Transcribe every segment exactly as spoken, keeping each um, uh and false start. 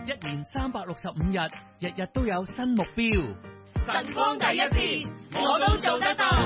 一年三百六十五日，日日都有新目標。 晨光第一線，我都做得到。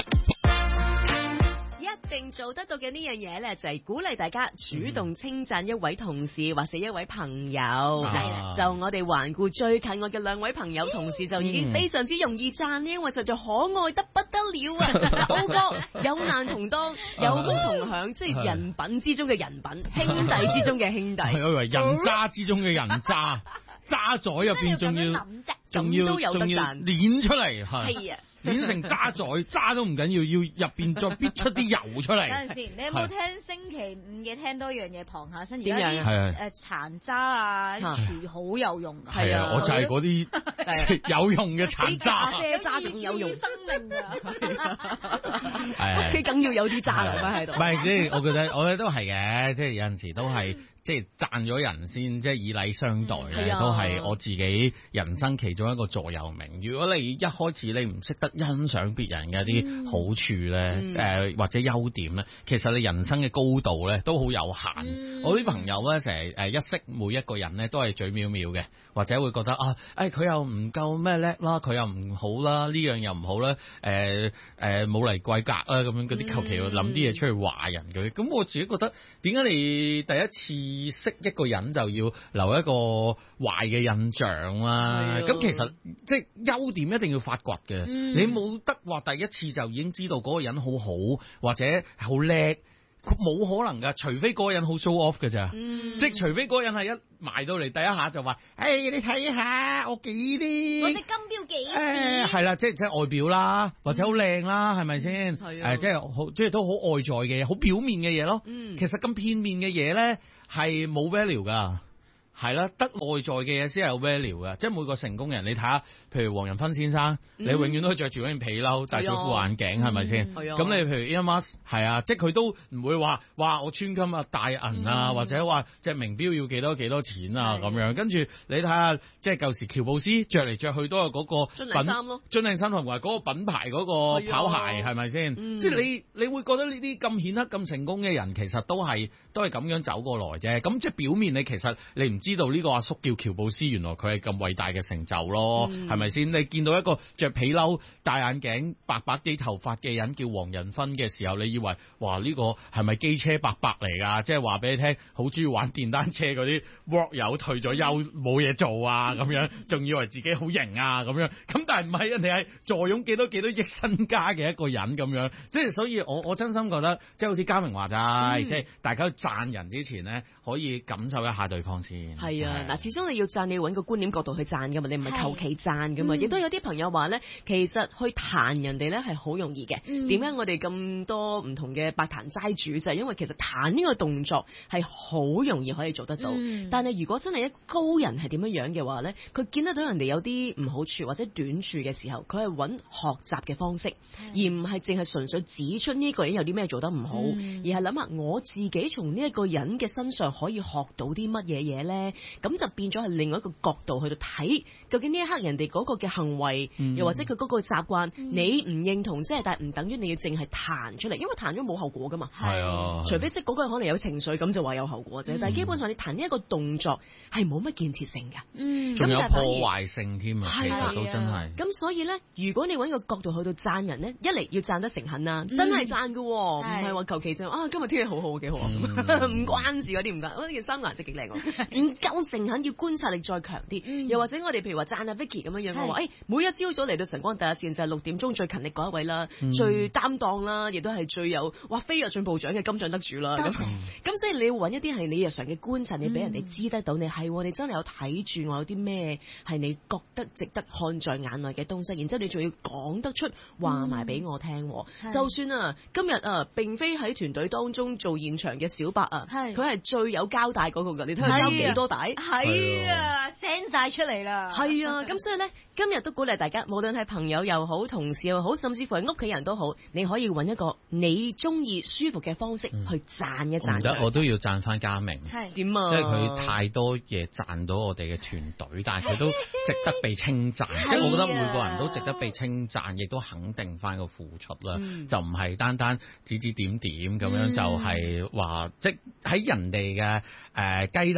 一定做得到嘅呢樣嘢咧，就係鼓勵大家主動稱讚一位同事或者一位朋友。係啦、啊，就我哋環顧最近我嘅兩位朋友同事就已經非常之容易讚，因為實在可愛得不得了啊！歐哥有難同當，有福同享，即係人品之中嘅人品，兄弟之中嘅兄弟。 係我以為人渣之中嘅人渣，渣仔入邊仲要仲要都有得仲要讚練出嚟，係係啊。 練成渣仔，渣都唔緊要，要入邊再逼出啲油出嚟。 有陣時，你有冇聽星期五嘅聽多樣嘢傍下身？而點家樣啲誒殘渣啊，啲廚好有用㗎。 係啊，我就係嗰啲有用嘅殘渣。 啡渣更有用， 生命㗎。 係屋企梗要有啲渣留翻喺度。 唔係，即係我覺得，我覺得都係嘅，即係有陣時都係。即係讚咗人先，即係以禮相待咧， 嗯、 都係我自己人生其中一個座右銘。如果你一開始你唔識得欣賞別人嘅啲好處咧，誒、 嗯呃、或者優點咧，其實你人生嘅高度咧都好有限。嗯、我啲朋友咧成日誒一識每一個人咧都係嘴藐藐嘅，或者會覺得啊，誒佢又唔夠咩叻啦，佢又唔好啦，呢樣又唔好啦，誒誒冇嚟貴格啊咁樣嗰啲，求其諗啲嘢出去話人嗰啲。咁、嗯、我自己覺得點解你第一次識一個人就要留一個壞嘅印象啦，咁其實即係優點一定要發掘嘅，嗯、你冇得話第一次就已經知道嗰個人好好或者好叻，冇可能噶，除非嗰個人好 show off 嘅咋，嗯、即係除非嗰個人係一埋到嚟第一下就話，誒、哎、你睇下我幾啲， 我隻金錶幾錢，係啦，即係即係外表啦，或者好靚啦，係咪先？ 係誒，即係好，即係都好外在嘅嘢，好表面嘅嘢咯。嗯、其實咁片面嘅嘢咧。係冇 value 噶，係啦，得內在嘅嘢先係有 value 噶。即係每個成功人，你睇下，譬如黃仁勳先生，嗯、你永遠都着住嗰件皮褸，戴住副眼鏡，係咪先？咁、嗯、你譬如 Elon Musk，係啊，即係佢都唔會話，哇，我穿金啊戴銀啊，嗯、或者話隻名錶要幾多幾多錢啊咁、嗯、樣。跟住你睇下，即係舊時喬布斯着嚟着去都有嗰個樽領衫咯， 樽領衫同埋嗰個品牌嗰個跑鞋，係咪先？嗯、即係你你會覺得呢啲咁顯赫咁成功嘅人，其實都係都係咁樣走過來啫。咁即係表面你其實你唔知道呢個阿叔叫喬布斯，原來佢係咁偉大嘅成就咯，係咪先？你見到一個着皮褸、戴眼鏡、白白啲頭髮嘅人叫黃仁勳嘅時候，你以為哇呢個係咪機車伯伯嚟㗎？即係話俾你聽，好中意玩電單車嗰啲 work 友退咗休冇嘢做啊咁樣，仲以為自己好型啊咁樣。咁但係唔係，人哋係坐擁幾多幾多億身家嘅一個人咁樣。即係所以我我真心覺得，即係好似嘉明話齋，即係、嗯、大家讚人之前咧，可以感受一下對方先。 係啊，嗱，始終你要讚，你要揾個觀點角度去讚噶嘛，你唔係求其讚噶嘛。亦都有啲朋友話咧，其實去彈人哋咧係好容易嘅。點解、嗯、我哋咁多唔同嘅百彈齋主就係、是、因為其實彈呢個動作係好容易可以做得到。嗯、但係如果真係一個高人係點樣樣嘅話咧，佢見得到人哋有啲唔好處或者短處嘅時候，佢係揾學習嘅方式，嗯、而唔係淨係純粹指出呢個人有啲咩做得唔好，嗯、而係諗下我自己從呢一個人嘅身上可以學到啲乜嘢嘢咧，咁就變咗係另外一個角度去到睇，究竟呢一刻人哋嗰個嘅行為，嗯、又或者佢嗰個習慣，嗯、你唔認同，即係但係唔等於你要淨係彈出嚟，因為彈咗冇後果噶嘛。 係啊， 除非即係嗰個人可能有情緒，咁就話有後果啫。嗯、但係基本上你彈呢一個動作係冇乜建設性㗎，嗯， 仲有破壞性添啊，其實都真係。 咁所以咧，如果你揾個角度去到讚人咧，一嚟要讚得誠懇啊，嗯、真係讚㗎，唔係話求其就啊今日天氣好好幾好啊，唔、嗯、關事嗰啲唔緊，我呢件衫顏色幾靚喎，唔夠誠懇，要觀察力再強啲。嗯、又或者我哋譬如話讚阿 Vicky 咁樣樣嘅話，誒是每一朝早嚟到晨光第一線就係六點鐘最勤力嗰一位啦，嗯、最擔當啦，亦都係最有哇飛躍進步獎嘅金獎得主啦。咁咁、嗯、所以你要揾一啲係你日常嘅觀察，你俾人哋知得到你係、嗯、你真係有睇住我有啲咩係你覺得值得看在眼內嘅東西，然之後你仲要講得出話埋俾我聽。嗯、就算啊今日啊並非喺團隊當中做現場嘅小白啊，佢係是最有交帶嗰個㗎，你睇佢交幾多帶？ 係啊 send 晒出嚟啦。 係啊，咁所以咧今日都鼓勵大家，無論係朋友又好，同事又好，甚至乎係屋企人都好，你可以揾一個你中意舒服嘅方式去讚一讚。 唔得、嗯，我都要讚翻嘉明。 係點啊？ 即係佢太多嘢讚到我哋嘅團隊，但係佢都值得被稱讚。即係我覺得每個人都值得被稱讚，亦都肯定翻個付出啦。嗯、就唔係單單指指點點咁樣，就係話即係喺人哋嘅誒雞蛋裏邊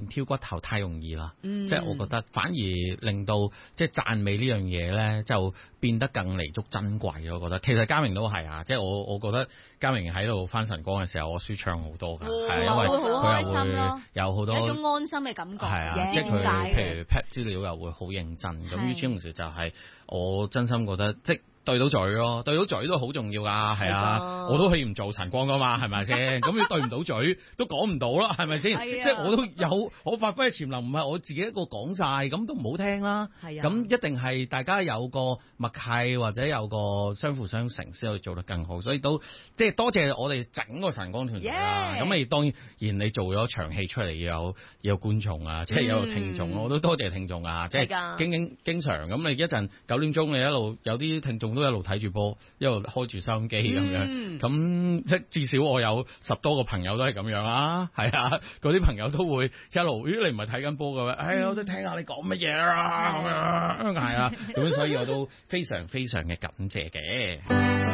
面挑骨頭太容易啦， 嗯、 即係我覺得反而令到即係讚美呢樣嘢咧就變得更彌足珍貴咯。我覺得其實嘉明都係啊，即係我我覺得嘉明喺度翻晨光嘅時候，我舒暢好多㗎，係、哦、因為會好開心咯， 有好多有一種安心嘅感覺， 係啊，即係佢譬如 pat 資料又會好認真，咁於此同時就係我真心覺得即對到嘴咯，對到嘴都好重要㗎，係啊，我都可以唔做晨光㗎嘛，係咪先？咁你對唔到嘴都講唔到啦，係咪先？即係我都有我發揮嘅潛能，唔係我自己一個講晒，咁都唔好聽啦。係啊，咁一定係大家有個默契或者有個相輔相成先可以做得更好，所以都即係多謝我哋整個晨光團隊啦。咁你當然你做咗場戲出嚟要有有觀眾啊，即係有聽眾，我都多謝聽眾啊，即係經經經常咁你一陣九點鐘你一路有啲聽眾都一路睇住波，一路開住收音機咁樣，咁即至少我有十多個朋友都係咁樣啊，係啊，嗰啲朋友都會一路，咦你唔係睇緊波嘅咩？哎我都聽下你講乜嘢啊咁樣，係啊，咁所以我都非常非常嘅感謝嘅。